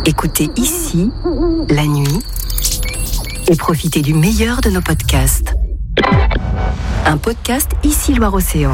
Écoutez ici, la nuit, et profitez du meilleur de nos podcasts. Un podcast Ici Loire-Océan.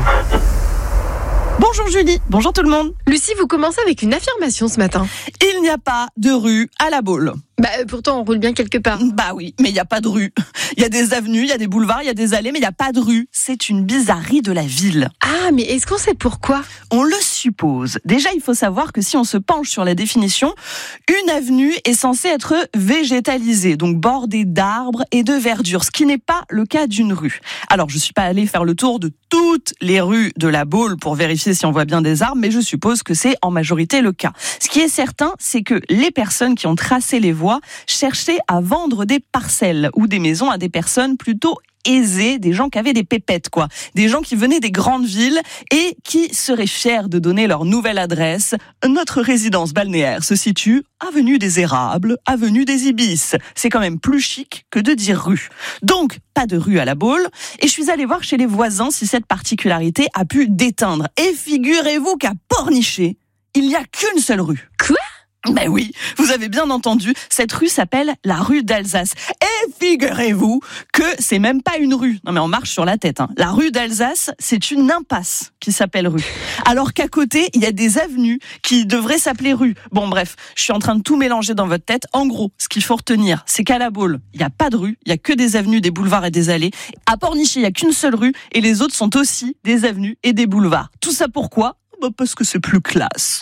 Bonjour Julie, bonjour tout le monde. Lucie, vous commencez avec une affirmation ce matin. Il n'y a pas de rue à La Baule. Pourtant on roule bien quelque part. Bah oui, mais il n'y a pas de rue. Il y a des avenues, il y a des boulevards, il y a des allées, mais il n'y a pas de rue. C'est une bizarrerie de la ville. Ah, mais est-ce qu'on sait pourquoi ? On le suppose. Déjà, il faut savoir que si on se penche sur la définition, une avenue est censée être végétalisée, donc bordée d'arbres et de verdure, ce qui n'est pas le cas d'une rue. Alors, je ne suis pas allée faire le tour de toutes les rues de La Baule pour vérifier si on voit bien des arbres, mais je suppose que c'est en majorité le cas. Ce qui est certain, c'est que les personnes qui ont tracé les voies cherchaient à vendre des parcelles ou des maisons à des personnes plutôt aisés, des gens qui avaient des pépettes, quoi. Des gens qui venaient des grandes villes et qui seraient fiers de donner leur nouvelle adresse. Notre résidence balnéaire se situe avenue des Érables, avenue des Ibis. C'est quand même plus chic que de dire rue. Donc, pas de rue à La Baule. Et je suis allée voir chez les voisins si cette particularité a pu déteindre. Et figurez-vous qu'à Pornichet, il n'y a qu'une seule rue. Quoi ? Ben oui, vous avez bien entendu, cette rue s'appelle la rue d'Alsace. Et figurez-vous que c'est même pas une rue. Non mais on marche sur la tête. La rue d'Alsace, c'est une impasse qui s'appelle rue. Alors qu'à côté, il y a des avenues qui devraient s'appeler rue. Bon bref, je suis en train de tout mélanger dans votre tête. En gros, ce qu'il faut retenir, c'est qu'à La Baule, il n'y a pas de rue, il n'y a que des avenues, des boulevards et des allées. À Pornichet, il n'y a qu'une seule rue et les autres sont aussi des avenues et des boulevards. Tout ça pourquoi ? Parce que c'est plus classe.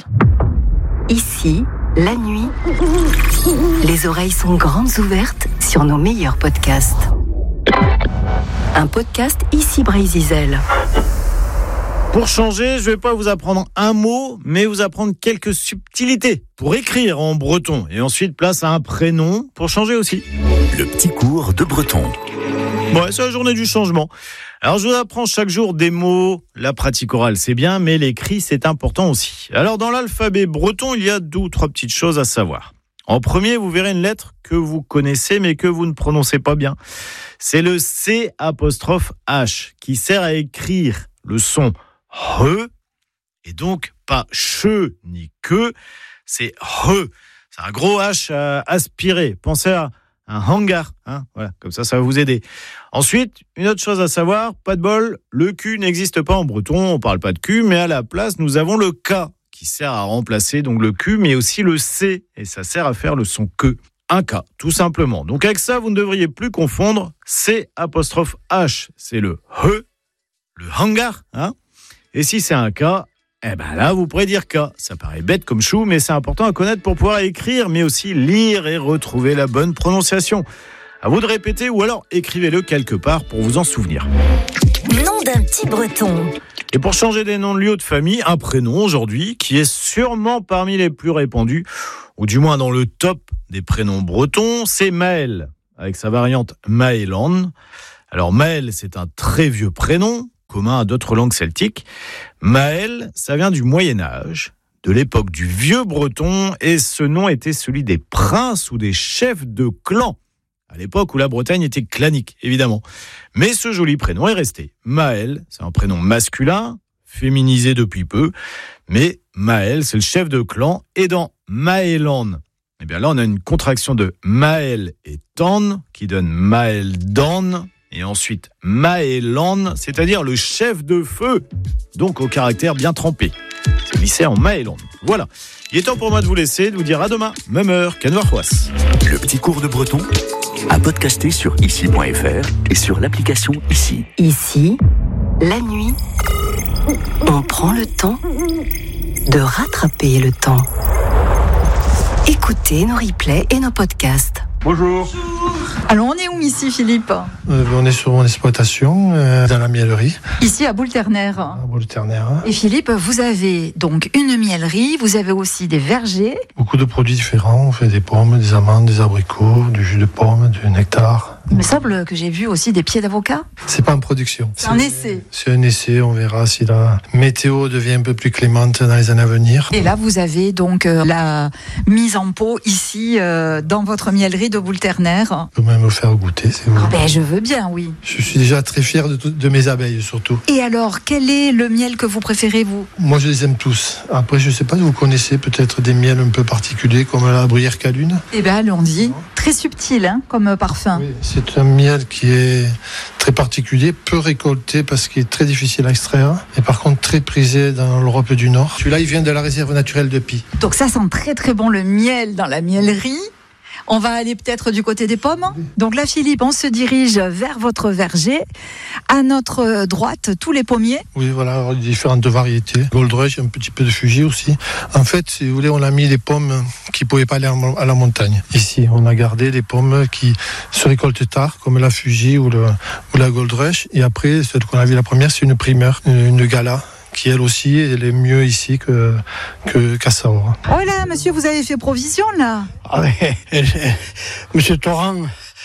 Ici, la nuit, les oreilles sont grandes ouvertes sur nos meilleurs podcasts. Un podcast Ici Brésil. Pour changer, je vais pas vous apprendre un mot, mais vous apprendre quelques subtilités pour écrire en breton. Et ensuite, place à un prénom pour changer aussi. Le petit cours de breton. Ouais, c'est la journée du changement. Alors, je vous apprends chaque jour des mots. La pratique orale, c'est bien, mais l'écrit, c'est important aussi. Alors, dans l'alphabet breton, il y a 2 ou 3 petites choses à savoir. En premier, vous verrez une lettre que vous connaissez, mais que vous ne prononcez pas bien. C'est le C''H, qui sert à écrire le son RE, et donc pas CHE ni QUE, c'est RE. C'est un gros H à aspirer. Pensez à un hangar, voilà, comme ça va vous aider. Ensuite, une autre chose à savoir, pas de bol, le Q n'existe pas en breton, on parle pas de Q, mais à la place, nous avons le K, qui sert à remplacer donc le Q, mais aussi le C, et ça sert à faire le son que. Un K, tout simplement. Donc avec ça, vous ne devriez plus confondre C''H, c'est le HE, le hangar, et si c'est un K, là, vous pourrez dire K. Ça paraît bête comme chou, mais c'est important à connaître pour pouvoir écrire, mais aussi lire et retrouver la bonne prononciation. À vous de répéter ou alors écrivez-le quelque part pour vous en souvenir. Nom d'un petit breton. Et pour changer des noms de lieux ou de famille, un prénom aujourd'hui qui est sûrement parmi les plus répandus, ou du moins dans le top des prénoms bretons, c'est Maël, avec sa variante Maëlan. Alors Maël, c'est un très vieux prénom, commun à d'autres langues celtiques. Maël, ça vient du Moyen-Âge, de l'époque du vieux breton, et ce nom était celui des princes ou des chefs de clan, à l'époque où la Bretagne était clanique, évidemment. Mais ce joli prénom est resté. Maël, c'est un prénom masculin, féminisé depuis peu, mais Maël, c'est le chef de clan, et dans Maëlan, là on a une contraction de Maël et Tan, qui donne Maëldan, et ensuite Maëlan, c'est-à-dire le chef de feu, donc au caractère bien trempé. C'est lissé en Maëlan. Voilà. Il est temps pour moi de vous laisser, de vous dire à demain, même heure, Canvarrois. Le petit cours de breton à podcaster sur ici.fr et sur l'application Ici. Ici, la nuit, on prend le temps de rattraper le temps. Écoutez nos replays et nos podcasts. Bonjour. Alors on est où ici, Philippe ? On est sur mon exploitation, dans la miellerie. Ici à Boule-Ternaire. À Boule-Ternaire. Et Philippe, vous avez donc une miellerie, vous avez aussi des vergers. Beaucoup de produits différents, on fait des pommes, des amandes, des abricots, du jus de pomme, du nectar. Il me semble que j'ai vu aussi des pieds d'avocat. C'est pas en production. C'est un essai. C'est un essai, on verra si la météo devient un peu plus clémente dans les années à venir. Et là, vous avez donc la mise en pot ici, dans votre miellerie de Boulternaire. Je peux même vous faire goûter, si vous voulez. Je veux bien, oui. Je suis déjà très fier de mes abeilles, surtout. Et alors, quel est le miel que vous préférez, vous ? Moi, je les aime tous. Après, je sais pas si vous connaissez peut-être des miels un peu particuliers, comme la bruyère calune. Eh bien, allons-y. Très subtil, comme parfum. Oui, c'est un miel qui est très particulier, peu récolté parce qu'il est très difficile à extraire, et par contre très prisé dans l'Europe du Nord. Celui-là, il vient de la réserve naturelle de Py. Donc ça sent très très bon le miel dans la miellerie. On va aller peut-être du côté des pommes. Donc là, Philippe, on se dirige vers votre verger. À notre droite, tous les pommiers. Oui, voilà, alors, différentes variétés. Gold Rush, un petit peu de Fuji aussi. En fait, si vous voulez, on a mis les pommes qui ne pouvaient pas aller à la montagne. Ici, on a gardé les pommes qui se récoltent tard, comme la Fuji ou la Gold Rush. Et après, celle qu'on a vue la première, c'est une primeur, une Gala, qui elle aussi, elle est mieux ici qu'à Saor. Oh là, monsieur, vous avez fait provision là. Ah ouais, monsieur Torrent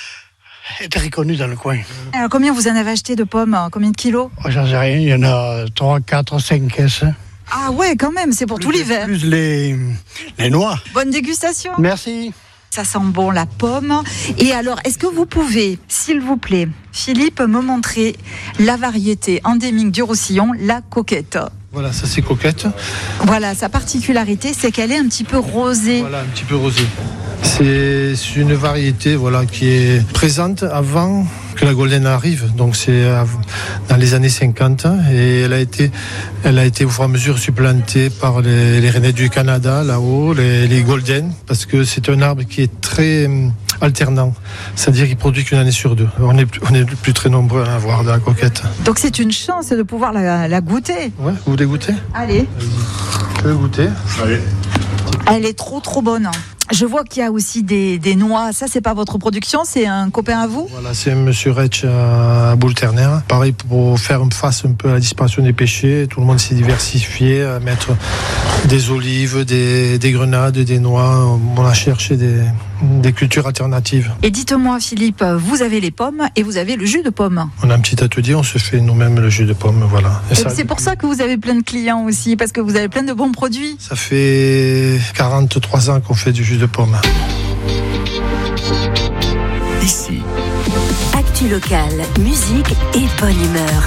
est très connu dans le coin. Alors, combien vous en avez acheté de pommes ? Combien de kilos ? Oh, j'en sais rien, il y en a 3, 4, 5 caisses. Ah ouais, quand même, c'est pour tout l'hiver. Plus les noix. Bonne dégustation. Merci. Ça sent bon la pomme. Et alors, est-ce que vous pouvez, s'il vous plaît, Philippe, me montrer la variété endémique du Roussillon, la coquette ? Voilà, ça c'est coquette. Voilà, sa particularité, c'est qu'elle est un petit peu rosée. Voilà, un petit peu rosée. C'est une variété qui est présente avant que la Golden arrive. Donc c'est dans les années 50 et elle a été au fur et à mesure supplantée par les rainettes du Canada là-haut, les Golden, parce que c'est un arbre qui est très alternant. C'est-à-dire qu'il produit qu'une année sur deux. On est plus très nombreux à avoir de la coquette. Donc c'est une chance de pouvoir la goûter. Ouais, vous voulez goûter ? Allez. Je peux goûter. Allez. Elle est trop bonne. Je vois qu'il y a aussi des noix. Ça, c'est pas votre production, c'est un copain à vous ? Voilà, c'est Monsieur Retsch à Boulternaire. Pareil, pour faire face un peu à la disparition des pêchers, tout le monde s'est diversifié à mettre des olives, des grenades, des noix. On a cherché des cultures alternatives. Et dites-moi, Philippe, vous avez les pommes et vous avez le jus de pomme. On a un petit atelier, on se fait nous-mêmes le jus de pomme, voilà. Et c'est pour ça que vous avez plein de clients aussi, parce que vous avez plein de bons produits. Ça fait 43 ans qu'on fait du jus de pomme. Ici, Actu locale, musique et bonne humeur.